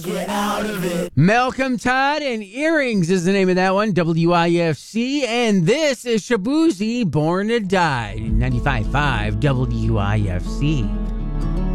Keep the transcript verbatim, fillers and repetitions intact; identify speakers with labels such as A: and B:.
A: Get out of it.
B: Malcolm Todd and Earrings is the name of that one. W I F C. And this is Shaboozey, Born to Die. ninety-five point five W I F C.